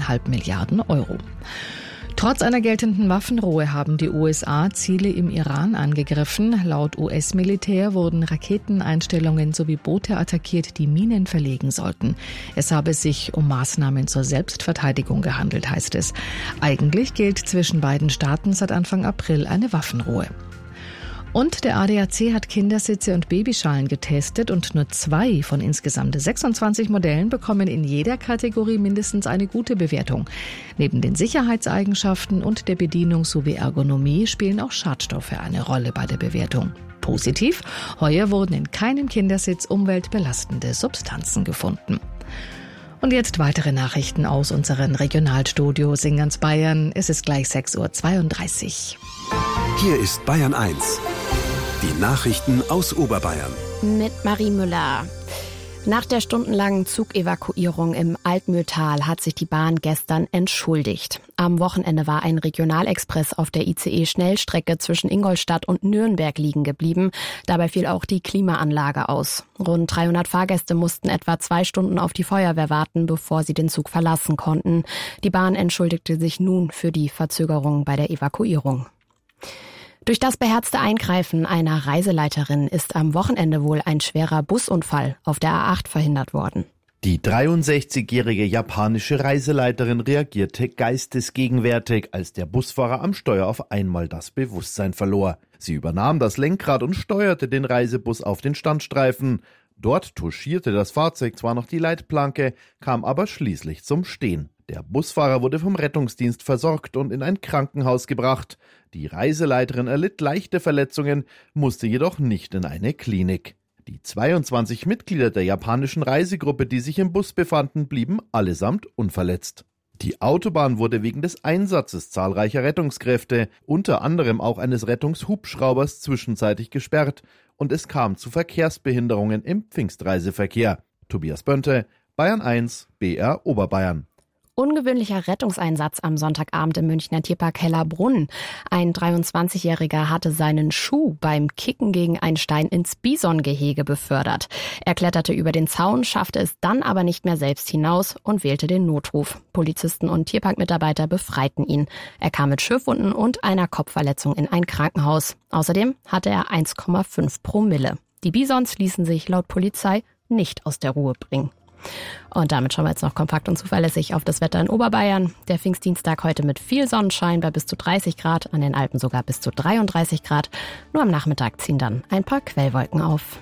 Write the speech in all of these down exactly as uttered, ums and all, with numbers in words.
eineinhalb Milliarden Euro. Trotz einer geltenden Waffenruhe haben die U S A Ziele im Iran angegriffen. Laut U S-Militär wurden Raketeneinstellungen sowie Boote attackiert, die Minen verlegen sollten. Es habe sich um Maßnahmen zur Selbstverteidigung gehandelt, heißt es. Eigentlich gilt zwischen beiden Staaten seit Anfang April eine Waffenruhe. Und der A D A C hat Kindersitze und Babyschalen getestet und nur zwei von insgesamt sechsundzwanzig Modellen bekommen in jeder Kategorie mindestens eine gute Bewertung. Neben den Sicherheitseigenschaften und der Bedienung sowie Ergonomie spielen auch Schadstoffe eine Rolle bei der Bewertung. Positiv, heuer wurden in keinem Kindersitz umweltbelastende Substanzen gefunden. Und jetzt weitere Nachrichten aus unseren Regionalstudios in ganz Bayern. Es ist gleich sechs Uhr zweiunddreißig. Hier ist Bayern eins. Die Nachrichten aus Oberbayern. Mit Marie Müller. Nach der stundenlangen Zugevakuierung im Altmühltal hat sich die Bahn gestern entschuldigt. Am Wochenende war ein Regionalexpress auf der I C E-Schnellstrecke zwischen Ingolstadt und Nürnberg liegen geblieben. Dabei fiel auch die Klimaanlage aus. Rund dreihundert Fahrgäste mussten etwa zwei Stunden auf die Feuerwehr warten, bevor sie den Zug verlassen konnten. Die Bahn entschuldigte sich nun für die Verzögerung bei der Evakuierung. Durch das beherzte Eingreifen einer Reiseleiterin ist am Wochenende wohl ein schwerer Busunfall auf der A acht verhindert worden. Die dreiundsechzigjährige japanische Reiseleiterin reagierte geistesgegenwärtig, als der Busfahrer am Steuer auf einmal das Bewusstsein verlor. Sie übernahm das Lenkrad und steuerte den Reisebus auf den Standstreifen. Dort touchierte das Fahrzeug zwar noch die Leitplanke, kam aber schließlich zum Stehen. Der Busfahrer wurde vom Rettungsdienst versorgt und in ein Krankenhaus gebracht. Die Reiseleiterin erlitt leichte Verletzungen, musste jedoch nicht in eine Klinik. Die zweiundzwanzig Mitglieder der japanischen Reisegruppe, die sich im Bus befanden, blieben allesamt unverletzt. Die Autobahn wurde wegen des Einsatzes zahlreicher Rettungskräfte, unter anderem auch eines Rettungshubschraubers, zwischenzeitlich gesperrt und es kam zu Verkehrsbehinderungen im Pfingstreiseverkehr. Tobias Bönte, Bayern eins, B R Oberbayern. Ungewöhnlicher Rettungseinsatz am Sonntagabend im Münchner Tierpark Hellerbrunn. Ein dreiundzwanzigjähriger hatte seinen Schuh beim Kicken gegen einen Stein ins Bisongehege befördert. Er kletterte über den Zaun, schaffte es dann aber nicht mehr selbst hinaus und wählte den Notruf. Polizisten und Tierparkmitarbeiter befreiten ihn. Er kam mit Schürfwunden und einer Kopfverletzung in ein Krankenhaus. Außerdem hatte er eins Komma fünf Promille. Die Bisons ließen sich laut Polizei nicht aus der Ruhe bringen. Und damit schauen wir jetzt noch kompakt und zuverlässig auf das Wetter in Oberbayern. Der Pfingstdienstag heute mit viel Sonnenschein bei bis zu dreißig Grad, an den Alpen sogar bis zu dreiunddreißig Grad. Nur am Nachmittag ziehen dann ein paar Quellwolken auf.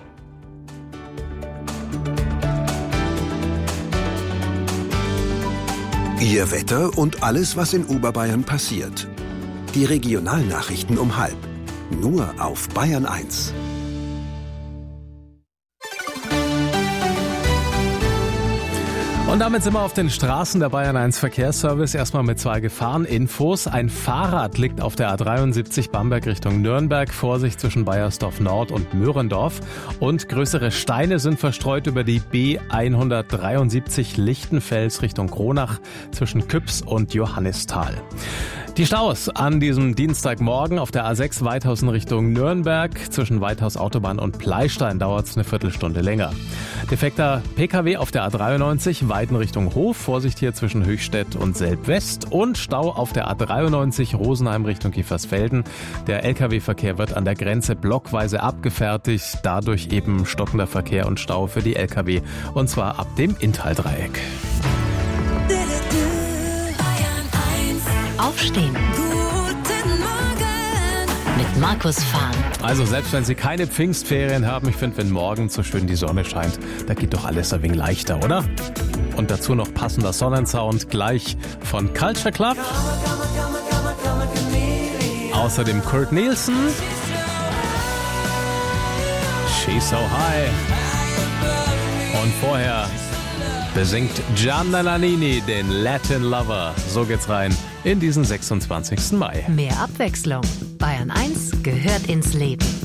Ihr Wetter und alles, was in Oberbayern passiert. Die Regionalnachrichten um halb. Nur auf Bayern eins. Und damit sind wir auf den Straßen der Bayern eins Verkehrsservice. Erstmal mit zwei Gefahreninfos. Ein Fahrrad liegt auf der A dreiundsiebzig Bamberg Richtung Nürnberg. Vorsicht zwischen Baiersdorf Nord und Möhrendorf. Und größere Steine sind verstreut über die B hundertdreiundsiebzig Lichtenfels Richtung Kronach zwischen Küps und Johannisthal. Die Staus an diesem Dienstagmorgen auf der A sechs Weithausen Richtung Nürnberg. Zwischen Weithaus Autobahn und Pleistein dauert es eine Viertelstunde länger. Defekter P K W auf der A dreiundneunzig Weiden Richtung Hof. Vorsicht hier zwischen Höchstädt und Selb-West. Und Stau auf der A dreiundneunzig Rosenheim Richtung Kiefersfelden. Der L K W-Verkehr wird an der Grenze blockweise abgefertigt. Dadurch eben stockender Verkehr und Stau für die L K W. Und zwar ab dem Inntal-Dreieck. Aufstehen. Guten Morgen. Mit Markus Fahn. Also selbst wenn Sie keine Pfingstferien haben, ich finde, wenn morgen so schön die Sonne scheint, da geht doch alles ein wenig leichter, oder? Und dazu noch passender Sonnensound gleich von Culture Club. Außerdem Kurt Nielsen. She's So High. Und vorher besingt Gianna Nannini den Latin Lover. So geht's rein in diesen sechsundzwanzigsten Mai. Mehr Abwechslung. Bayern eins gehört ins Leben.